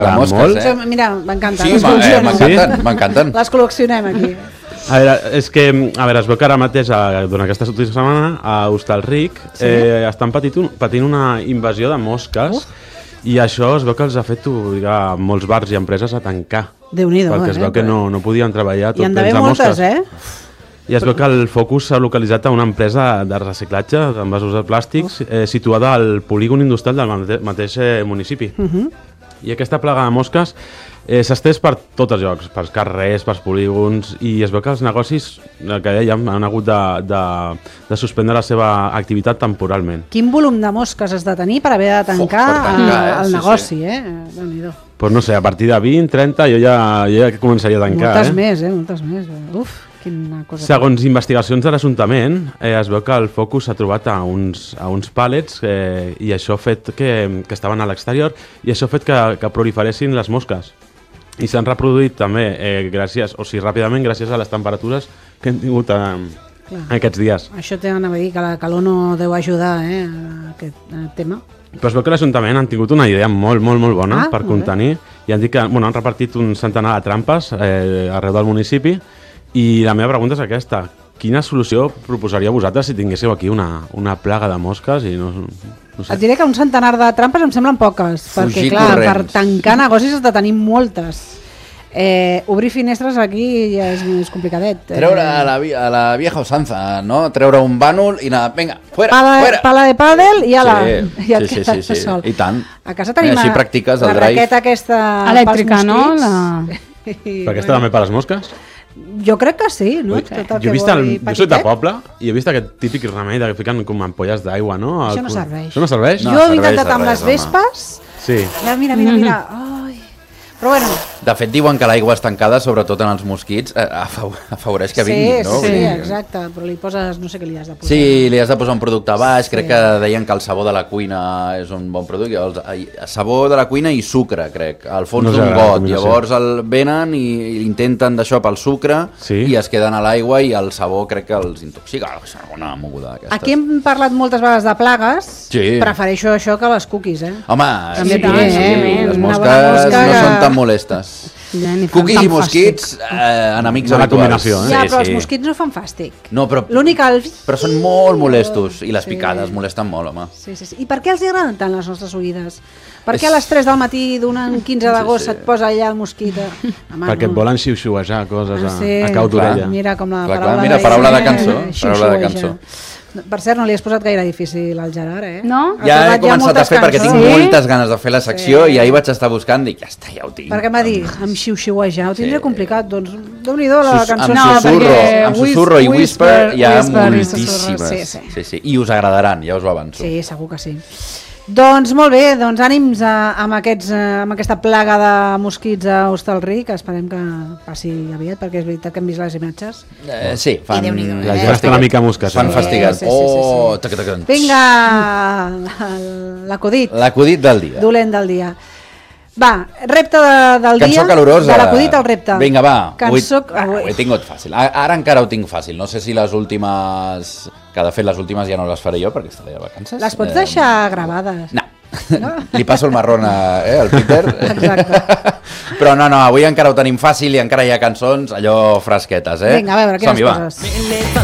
mosques, Mira, m'encanten. Sí, m'encanten. Les col·leccionem aquí. A veure, es veu que ara mateix, durant aquesta setmana, a Hostalric estan patint una invasió de mosques i això es veu que els ha fet obligar molts bars i empreses a tancar. Déu-n'hi-do, perquè es veu que no podien treballar tot plens de mosques. I en d'haver moltes, I es veu que el focus s'ha localitzat a una empresa de reciclatge d'envasos de plàstics situada al polígon industrial del mateix municipi. I aquesta plaga de mosques s'ha estès per tots els llocs, pels carrers, pels polígons, i es veu que els negocis, el que dèiem, han hagut de suspendre la seva activitat temporalment. Quin volum de mosques has de tenir per haver de tancar el negoci, Déu-n'hi-do. Pues no sé, a partir de 20, 30, jo ja començaria a tancar. Moltes més. Uf, quina cosa. Segons investigacions de l'Ajuntament, es veu que el focus s'ha trobat a uns pàl·lets i això ha fet que estaven a l'exterior i això ha fet que proliferessin les mosques. I s'han reproduït també ràpidament gràcies a les temperatures que hem tingut aquests dies. Això t'anava a dir, que la calor no deu ajudar a aquest tema. Però es veu que l'Ajuntament han tingut una idea molt bona per contenir i han dit que han repartit un centenar de trampes arreu del municipi i la meva pregunta és aquesta: quina solució proposaria vosaltres si tinguéssiu aquí una plaga de mosques i no sé? Et diré que un centenar de trampes em semblen poques, perquè clar, per tancar negocis has de tenir moltes. Obrir finestres aquí ja és més complicadet. Treure a la vieja usanza, no? Treure un bànol i anar, vinga, fuera. Pala de pàdel i ala. Sí. I tant. A casa tenim així practiques el la drive. raqueta aquesta elèctrica, no? Perquè aquesta també per les mosques? Jo crec que sí, no? Jo soc de poble i he vist aquest típic remei que fiquen com ampolles d'aigua, no? Això no serveix. Això no serveix? Jo he intentat amb les vespes. Sí. Mira. Però bueno. De fet, diuen que l'aigua estancada, sobretot en els mosquits, afavoreix que vinguin, no? Sí, exacte, però li poses, no sé què li has de posar. Sí, li has de posar un producte baix, crec que deien que el sabó de la cuina és un bon producte, sabó de la cuina i sucre, crec, al fons d'un got, llavors el venen i intenten d'això pel sucre i es queden a l'aigua i el sabó crec que els intoxica, és una moguda aquesta. Aquí hem parlat moltes vegades de plagues, prefereixo això que les cookies, Home, sí, les mosques no són tan molestes. Cookies i mosquits, enemics habituals. Ja, però els mosquits no fan fàstic. No, però són molt molestos i les picades molesten molt, home. Sí. I per què els agraden tant les nostres oïdes? Per què a les 3 del matí d'un 15 d'agost se't posa allà el mosquit? Perquè et volen xiu-xiuejar coses a cau d'orella. Mira com la paraula de cançó. Per cert, no li has posat gaire difícil al Gerard, No? Ja he començat a fer perquè tinc moltes ganes de fer la secció i ahir vaig estar buscant i dic, ja ho tinc. Perquè m'ha dit, amb xiu-xiuejar, ho tindré complicat, doncs Déu-n'hi-do la cançó. Amb susurro i whisper hi ha moltíssimes. Sí, i us agradaran, ja us ho avanço. Sí, segur que sí. Doncs molt bé, ànims amb aquesta plaga de mosquits a Hostalric, que esperem que passi aviat, perquè és veritat que hem vist les imatges. Sí, fan... La gent està una mica mosques. Fan fastigats. Vinga, l'acudit. L'acudit del dia. Dolent del dia. Va, repte del dia. Cançó calorosa. De l'acudit al repte. Vinga, va. Ho he tingut fàcil. Ara encara ho tinc fàcil. No sé si les últimes... Que de fet les últimes ja no les faré jo perquè estaré de vacances. Les pots deixar gravades. No. Li passo el marrón al Peter. Exacte. Però no, avui encara ho tenim fàcil i encara hi ha cançons allò fresquetes, Vinga, a veure, quines coses.